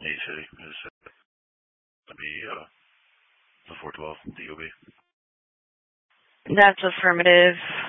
City. Is to be the 412 DOB. That's affirmative.